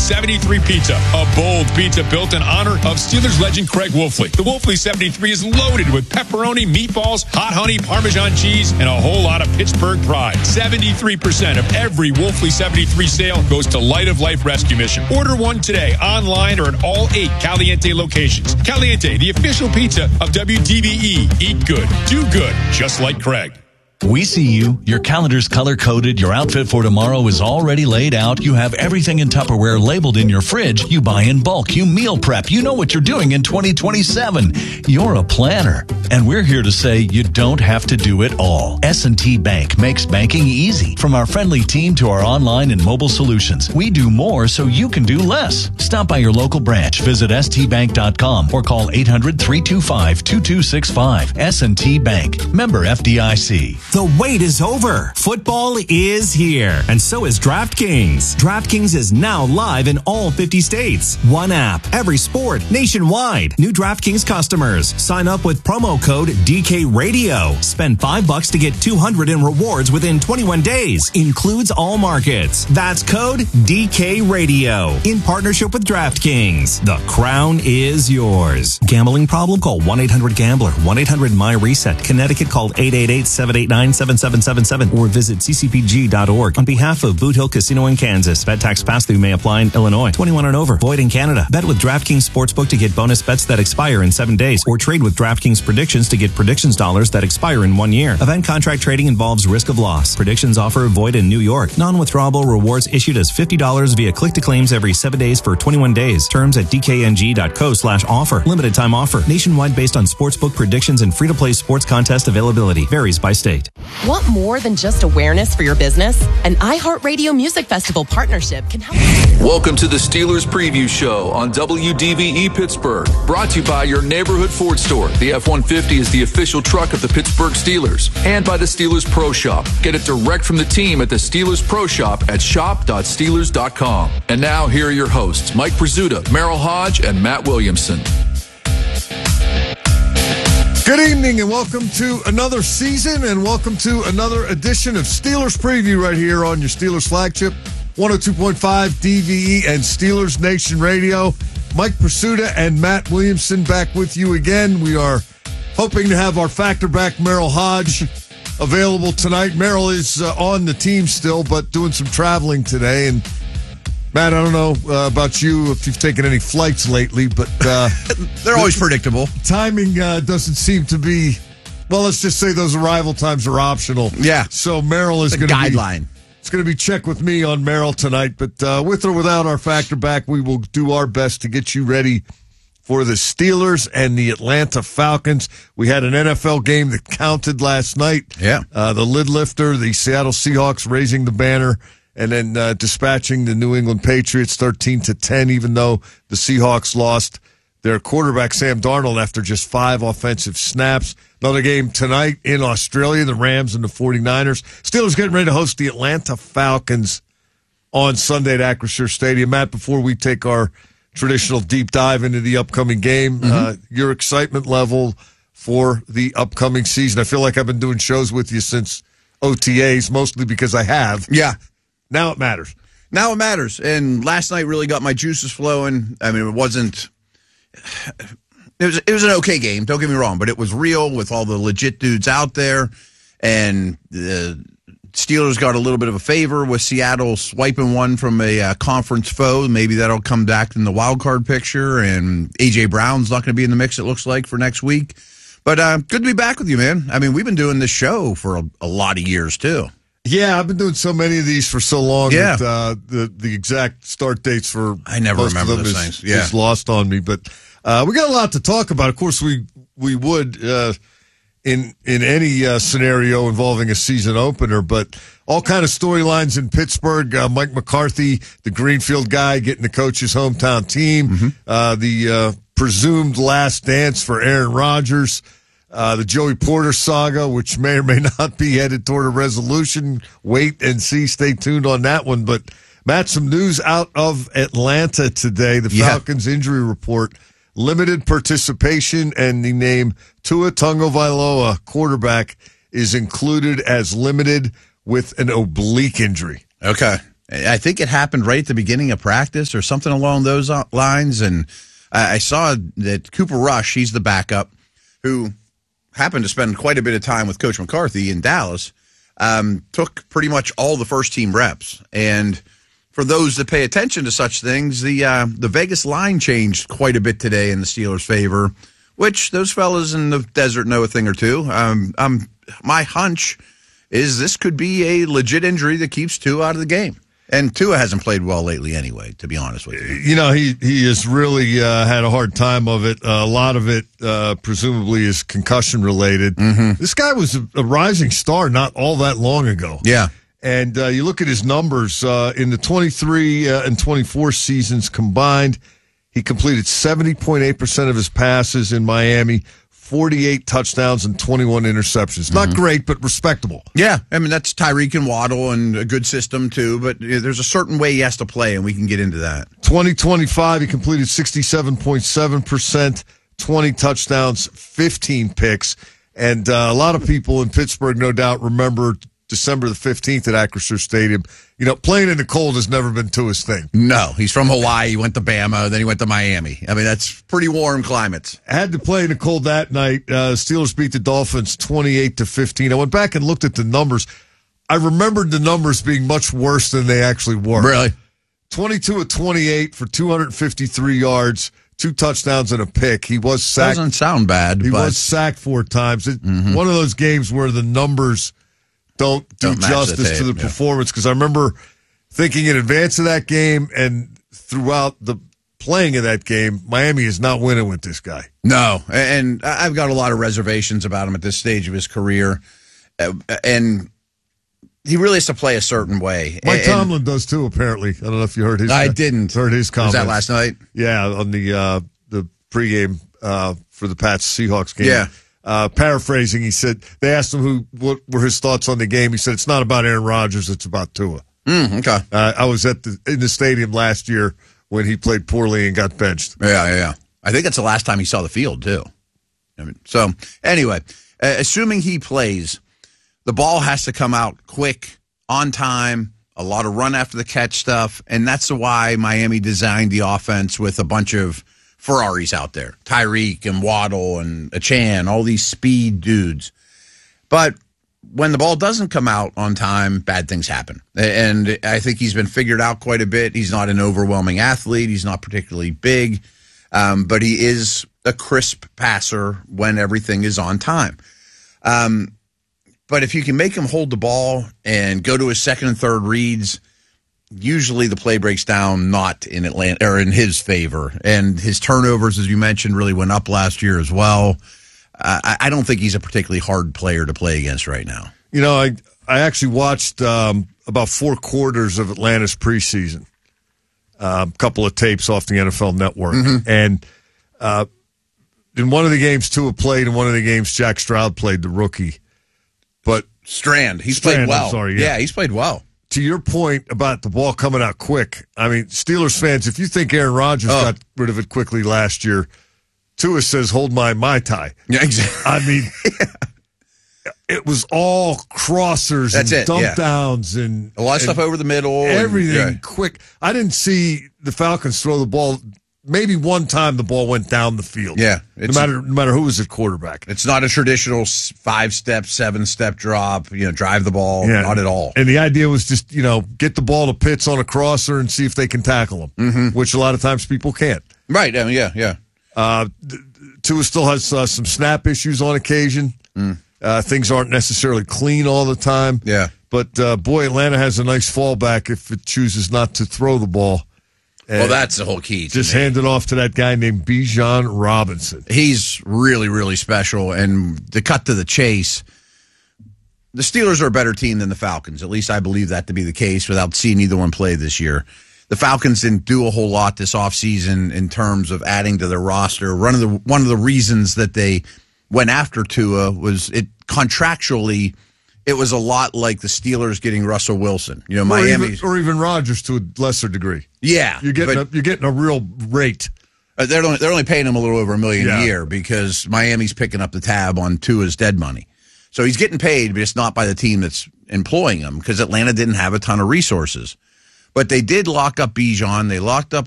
73 Pizza, a bold pizza built in honor of Steelers legend Craig Wolfley. The Wolfley 73 is loaded with pepperoni, meatballs, hot honey, Parmesan cheese, and a whole lot of Pittsburgh pride. 73% of every Wolfley 73 sale goes to Light of Life Rescue Mission. Order one today, online or at all 8 Caliente locations. Caliente, the official pizza of WDBE. Eat good, do good, just like Craig. We see you. Your calendar's color-coded. Your outfit for tomorrow is already laid out. You have everything in Tupperware labeled in your fridge. You buy in bulk. You meal prep. You know what you're doing in 2027. You're a planner. And we're here to say you don't have to do it all. S&T Bank makes banking easy. From our friendly team to our online and mobile solutions, we do more so you can do less. Stop by your local branch. Visit stbank.com or call 800-325-2265. S&T Bank. Member FDIC. The wait is over. Football is here. And so is DraftKings. DraftKings is now live in all 50 states. One app, every sport, nationwide. New DraftKings customers. Sign up with promo code DKRadio. Spend $5 to get $200 in rewards within 21 days. Includes all markets. That's code DKRadio. In partnership with DraftKings. The crown is yours. Gambling problem? Call 1-800-GAMBLER. 1-800-MY-RESET. Connecticut, call 888-789-7777 or visit ccpg.org. On behalf of Boot Hill Casino in Kansas, bet tax pass-through may apply in Illinois. 21 and over. Void in Canada. Bet with DraftKings Sportsbook to get bonus bets that expire in 7 days, or trade with DraftKings Predictions to get predictions dollars that expire in 1 year. Event contract trading involves risk of loss. Predictions offer void in New York. Non-withdrawable rewards issued as $50 via click-to-claims every 7 days for 21 days. Terms at dkng.co/offer. Limited time offer. Nationwide based on sportsbook predictions and free-to-play sports contest availability. Varies by state. Want more than just awareness for your business? An iHeartRadio Music Festival partnership can help. Welcome to the Steelers Preview Show on WDVE Pittsburgh. Brought to you by your neighborhood Ford store. The F-150 is the official truck of the Pittsburgh Steelers. And by the Steelers Pro Shop. Get it direct from the team at the Steelers Pro Shop at shop.steelers.com. And now, here are your hosts, Mike Prizzuta, Merrill Hodge, and Matt Williamson. Good evening and welcome to another season and welcome to another edition of Steelers Preview right here on your Steelers flagship, 102.5 DVE and Steelers Nation Radio. Mike Prizzuta and Matt Williamson back with you again. We are hoping to have our factor back, Merrill Hodge, available tonight. Merrill is on the team still, but doing some traveling today. And Matt, I don't know about you if you've taken any flights lately, but they're always predictable. Timing doesn't seem to be. Well, let's just say those arrival times are optional. Yeah. So Merrill is going to guideline. It's going to be check with me on Merrill tonight, but with or without our factor back, we will do our best to get you ready for the Steelers and the Atlanta Falcons. We had an NFL game that counted last night. Yeah. The lid lifter, the Seattle Seahawks raising the banner, and then dispatching the New England Patriots 13-10, even though the Seahawks lost their quarterback, Sam Darnold, after just 5 offensive snaps. Another game tonight in Australia, the Rams and the 49ers. Steelers getting ready to host the Atlanta Falcons on Sunday at Acrisure Stadium. Matt, before we take our traditional deep dive into the upcoming game, your excitement level for the upcoming season. I feel like I've been doing shows with you since OTAs, mostly because I have. Yeah. Now it matters. Now it matters. And last night really got my juices flowing. I mean, it was an okay game, don't get me wrong, but it was real with all the legit dudes out there. And the Steelers got a little bit of a favor with Seattle swiping one from a conference foe. Maybe that'll come back in the wild card picture. And A.J. Brown's not going to be in the mix, it looks like, for next week. But good to be back with you, man. I mean, we've been doing this show for a lot of years, too. Yeah, I've been doing so many of these for so long Yeah. that the exact start dates for I never most remember of them those things. Yeah. is lost on me. But we got a lot to talk about. Of course, we would in any scenario involving a season opener, but all kind of storylines in Pittsburgh. Mike McCarthy, the Greenfield guy, getting the coach's hometown team. The presumed last dance for Aaron Rodgers. The Joey Porter saga, which may or may not be headed toward a resolution. Wait and see. Stay tuned on that one. But, Matt, some news out of Atlanta today. The Falcons injury report, limited participation, and the name Tua Tagovailoa, quarterback, is included as limited with an oblique injury. Okay. I think it happened right at the beginning of practice or something along those lines. And I saw that Cooper Rush, he's the backup, who happened to spend quite a bit of time with Coach McCarthy in Dallas, took pretty much all the first-team reps. And for those that pay attention to such things, the Vegas line changed quite a bit today in the Steelers' favor, which those fellas in the desert know a thing or two. My hunch is this could be a legit injury that keeps Tua out of the game. And Tua hasn't played well lately anyway, to be honest with you. You know, he has really had a hard time of it. A lot of it presumably is concussion-related. Mm-hmm. This guy was a rising star not all that long ago. Yeah. And you look at his numbers. In the 23 and 24 seasons combined, he completed 70.8% of his passes in Miami, 48 touchdowns and 21 interceptions. Not great, but respectable. Yeah, I mean, that's Tyreek and Waddle and a good system, too. But there's a certain way he has to play, and we can get into that. 2025, he completed 67.7%, 20 touchdowns, 15 picks. And a lot of people in Pittsburgh, no doubt, remember December the 15th at Acrisure Stadium. You know, playing in the cold has never been Tua's thing. No, he's from Hawaii. He went to Bama, then he went to Miami. I mean, that's pretty warm climates. Had to play in the cold that night. Steelers beat the Dolphins 28-15. I went back and looked at the numbers. I remembered the numbers being much worse than they actually were. Really? 22 of 28 for 253 yards, 2 touchdowns and a pick. He was sacked. Doesn't sound bad. He was sacked 4 times. One of those games where the numbers don't do justice to the performance, because I remember thinking in advance of that game and throughout the playing of that game, Miami is not winning with this guy. No, and I've got a lot of reservations about him at this stage of his career, and he really has to play a certain way. Mike Tomlin does too, apparently. I don't know if you heard his. I didn't. Heard his comments. Was that last night? Yeah, on the pregame for the Pats-Seahawks game. Yeah. Paraphrasing, he said, they asked him what were his thoughts on the game. He said, it's not about Aaron Rodgers, it's about Tua. Okay. I was in the stadium last year when he played poorly and got benched. Yeah. I think that's the last time he saw the field, too. So, anyway, assuming he plays, the ball has to come out quick, on time, a lot of run after the catch stuff, and that's why Miami designed the offense with a bunch of Ferraris out there, Tyreek and Waddle and Achane, all these speed dudes. But when the ball doesn't come out on time, bad things happen. And I think he's been figured out quite a bit. He's not an overwhelming athlete. He's not particularly big, but he is a crisp passer when everything is on time. But if you can make him hold the ball and go to his second and third reads, usually the play breaks down not in Atlanta or in his favor. And his turnovers, as you mentioned, really went up last year as well. I don't think he's a particularly hard player to play against right now. You know, I actually watched about 4 quarters of Atlanta's preseason, a couple of tapes off the NFL Network. Mm-hmm. And in one of the games, Tua played. In one of the games, Jack Stroud played, the rookie. But Strand, played well. I'm sorry, yeah, he's played well. To your point about the ball coming out quick, I mean, Steelers fans, if you think Aaron Rodgers got rid of it quickly last year, Tua says, hold my tie. Yeah, exactly. I mean, it was all crossers and dump downs and a lot of stuff over the middle. Everything quick. I didn't see the Falcons throw the ball. Maybe one time the ball went down the field. Yeah. No matter who was at quarterback. It's not a traditional 5-step, 7-step drop, drive the ball. Yeah. Not at all. And the idea was just, get the ball to Pitts on a crosser and see if they can tackle him, which a lot of times people can't. Right. I mean, yeah. Tua still has some snap issues on occasion. Things aren't necessarily clean all the time. Yeah. But, boy, Atlanta has a nice fallback if it chooses not to throw the ball. Well, that's the whole key. Just hand it off to that guy named Bijan Robinson. He's really, really special. And to cut to the chase, the Steelers are a better team than the Falcons. At least I believe that to be the case without seeing either one play this year. The Falcons didn't do a whole lot this offseason in terms of adding to their roster. One of the reasons that they went after Tua was contractually – it was a lot like the Steelers getting Russell Wilson. Miami or even Rodgers to a lesser degree. Yeah, you're getting a real rate. They're only paying him a little over $1 million a year because Miami's picking up the tab on Tua's dead money. So he's getting paid, but it's not by the team that's employing him because Atlanta didn't have a ton of resources. But they did lock up Bijan. They locked up